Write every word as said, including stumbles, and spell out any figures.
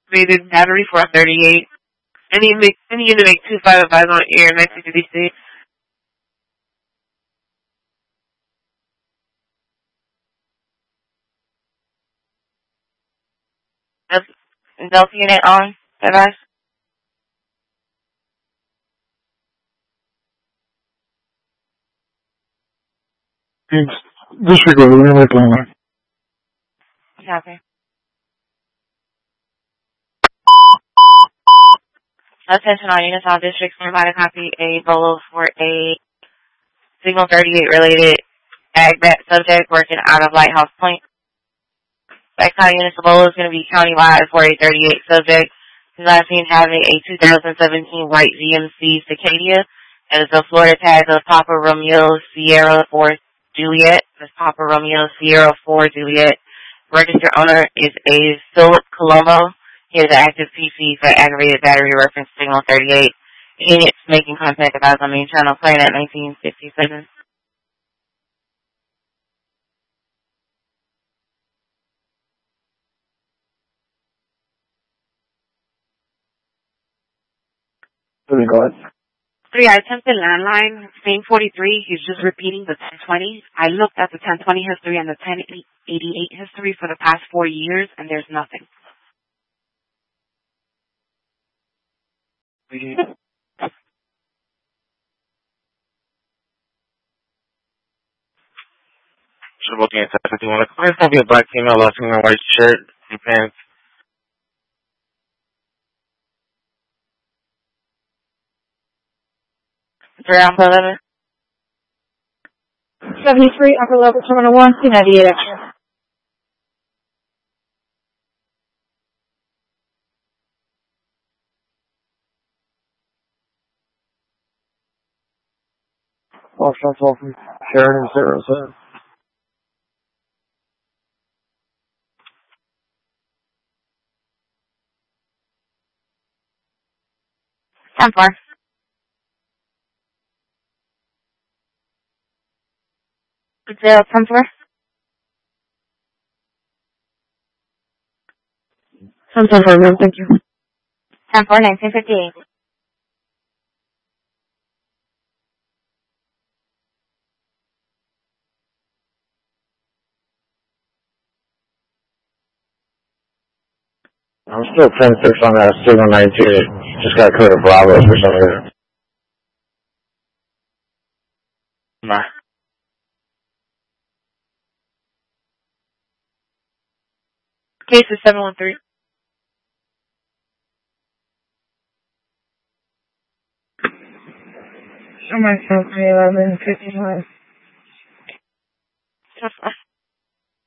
Activated battery four thirty-eight. Any, any unit make two five advise on air nineteen fifty-six. Delta unit on, advise. Disregard, we're going to plan on. Copy. Attention all units, all districts, provide a copy a bolo for a Signal thirty-eight related ag-bat subject working out of Lighthouse Point. Back county units, the bolo is going to be countywide for a thirty-eight subject. He's last seen having a two thousand seventeen white G M C Cicadia. And it's a Florida tag of Papa Romeo Sierra four Juliet. That's Papa Romeo Sierra four Juliet. Registered owner is a Philip Colombo. He has an active P C for aggravated battery reference Signal thirty-eight. Units making contact about on main channel playing at nineteen fifty-seven. Go ahead. Three, I attempted landline, same forty-three, he's just repeating the ten twenty. I looked at the ten twenty history and the ten eighty-eight history for the past four years, and there's nothing. Should looking at that fifty-one. It's gonna be a black female, last female, white shirt and pants. Three Alpha eleven. seventy-three upper level terminal one, two ninety-eight extra. Off shots off from Sheridan zero seven. ten four. Zero ten four. ten four, ma'am, thank you. ten four nineteen fifty-eight. I'm still ten six on that Signal nineteen. It just got clear to Bravo for some reason. Nah. Case is seven one three. Show myself, eleven fifty-five. That's fine.